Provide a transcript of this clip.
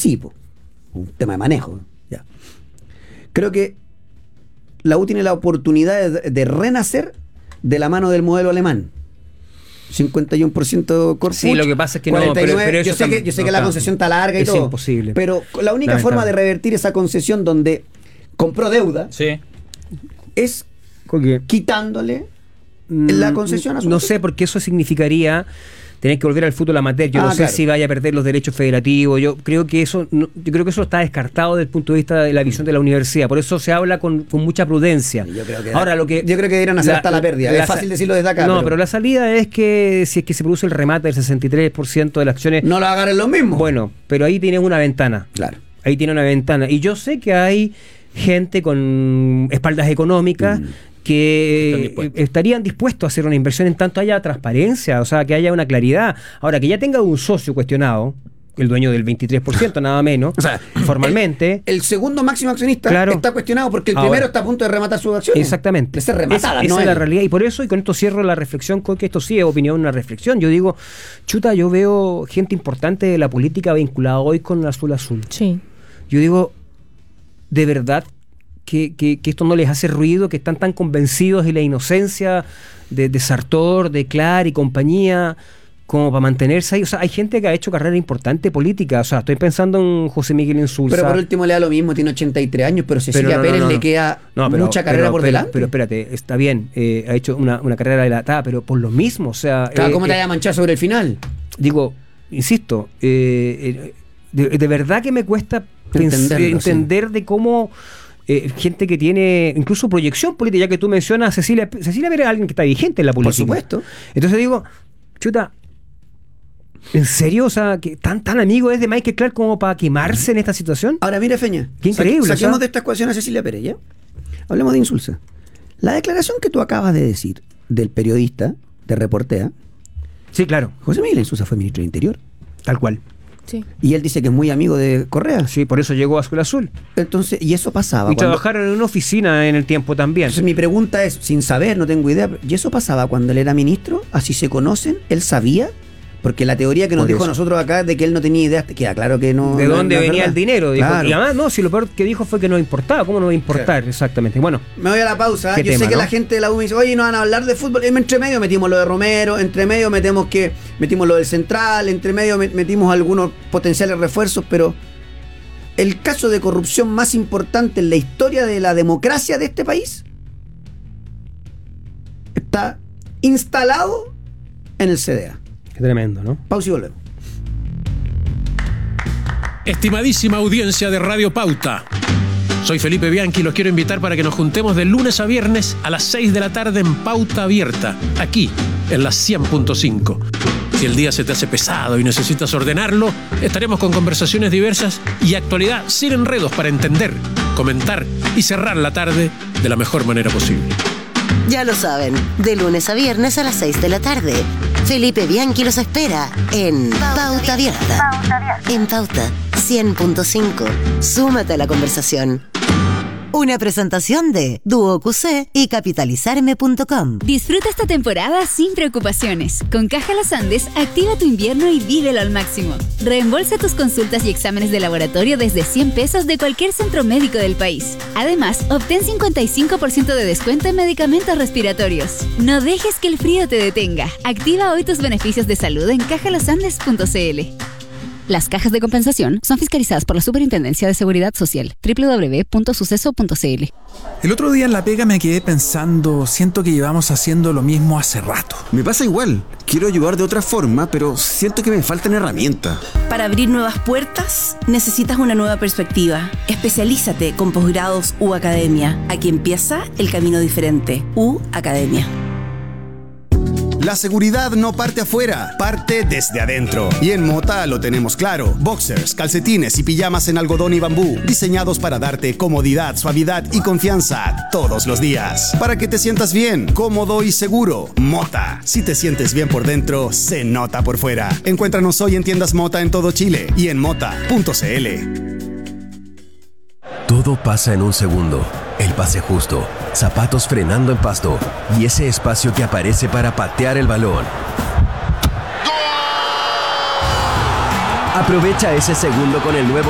Sí, po, un tema de manejo. Ya. Creo que la U tiene la oportunidad de renacer de la mano del modelo alemán. 51% Corpuch. Sí, lo que pasa es que 49, no, pero eso yo sé que la concesión está larga y es todo. imposible. Pero la única forma de revertir esa concesión donde compró deuda es quitándole la concesión a su No sé, porque eso significaría tener que volver al fútbol amateur. Yo no sé si vaya a perder los derechos federativos. Yo creo que eso está descartado desde el punto de vista de la visión de la universidad. Por eso se habla con mucha prudencia. Yo creo que deberían hacer hasta la pérdida. Es fácil decirlo desde acá. No, pero la salida es que si es que se produce el remate del 63% de las acciones, no lo hagan en lo mismo. Bueno, pero ahí tienes una ventana. Claro. Ahí tiene una ventana. Y yo sé que hay gente con espaldas económicas que estarían dispuestos a hacer una inversión en tanto haya transparencia, o sea, que haya una claridad. Ahora, que ya tenga un socio cuestionado, el dueño del 23%, nada menos, o sea, formalmente. El segundo máximo accionista está cuestionado porque el primero está a punto de rematar sus acciones. Exactamente. De ser rematada, esa es la realidad. Y por eso, y con esto cierro la reflexión, con que esto sí es opinión, una reflexión. Yo digo, chuta, yo veo gente importante de la política vinculada hoy con Azul Azul. Sí. Yo digo, de verdad, que esto no les hace ruido, que están tan convencidos de la inocencia de Sartor, de Clar y compañía, como para mantenerse ahí. O sea, hay gente que ha hecho carrera importante política. O sea, estoy pensando en José Miguel Insulza. Pero por último le da lo mismo, tiene 83 años, pero Cecilia Pérez le queda mucha carrera por delante. Pero espérate, está bien, ha hecho una carrera dilatada, pero por lo mismo, o sea... ¿Cómo te vaya a manchar sobre el final? Digo, insisto, de verdad que me cuesta entender de cómo... gente que tiene incluso proyección política, ya que tú mencionas a Cecilia Pérez, es alguien que está vigente en la política. Por supuesto. Entonces digo, chuta, ¿en serio? O sea, que tan amigo es de Michael Clark como para quemarse en esta situación. Ahora mira, Feña, qué increíble. Saquemos de esta ecuación a Cecilia Pérez, ¿ya? Hablemos de Insulza. La declaración que tú acabas de decir del periodista, de Reportea. Sí, claro. José Miguel Insulza fue ministro del Interior. Tal cual. Sí. Y él dice que es muy amigo de Correa. Sí, por eso llegó a Azul Azul. Entonces, y eso pasaba. Y trabajaron en una oficina en el tiempo también. Entonces mi pregunta es, sin saber, no tengo idea, ¿y eso pasaba cuando él era ministro? ¿Así se conocen? ¿Él sabía? Porque la teoría que nos dijo a nosotros acá de que él no tenía idea, queda claro que no. ¿De dónde venía verdad el dinero? Dijo. Claro. Y además, no, si lo peor que dijo fue que no importaba. ¿Cómo no va a importar? Claro. Exactamente. Bueno. Me voy a la pausa. Yo sé que la gente de la U me dice, oye, no van a hablar de fútbol. Entre medio metimos lo de Romero, entre medio metimos lo del Central, entre medio metimos algunos potenciales refuerzos, pero el caso de corrupción más importante en la historia de la democracia de este país está instalado en el CDA. Qué tremendo, ¿no? Pausa y volvemos. Estimadísima audiencia de Radio Pauta, soy Felipe Bianchi y los quiero invitar para que nos juntemos de lunes a viernes a las 6 de la tarde en Pauta Abierta, aquí en la 100.5. Si el día se te hace pesado y necesitas ordenarlo, estaremos con conversaciones diversas y actualidad sin enredos para entender, comentar y cerrar la tarde de la mejor manera posible. Ya lo saben, de lunes a viernes a las 6 de la tarde. Felipe Bianchi los espera en Pauta Abierta. En Pauta 100.5. Súmate a la conversación. Una presentación de Duo QC y capitalizarme.com. Disfruta esta temporada sin preocupaciones. Con Caja Los Andes, activa tu invierno y vívelo al máximo. Reembolsa tus consultas y exámenes de laboratorio desde 100 pesos de cualquier centro médico del país. Además, obtén 55% de descuento en medicamentos respiratorios. No dejes que el frío te detenga. Activa hoy tus beneficios de salud en cajalosandes.cl. Las cajas de compensación son fiscalizadas por la Superintendencia de Seguridad Social. www.suceso.cl. El otro día en la pega me quedé pensando, siento que llevamos haciendo lo mismo hace rato. Me pasa igual, quiero ayudar de otra forma, pero siento que me faltan herramientas. Para abrir nuevas puertas, necesitas una nueva perspectiva. Especialízate con posgrados U Academia. Aquí empieza el camino diferente. U Academia. La seguridad no parte afuera, parte desde adentro. Y en Mota lo tenemos claro. Boxers, calcetines y pijamas en algodón y bambú, diseñados para darte comodidad, suavidad y confianza todos los días. Para que te sientas bien, cómodo y seguro. Mota. Si te sientes bien por dentro, se nota por fuera. Encuéntranos hoy en tiendas Mota en todo Chile y en mota.cl. Todo pasa en un segundo. El pase justo, zapatos frenando en pasto y ese espacio que aparece para patear el balón. Aprovecha ese segundo con el nuevo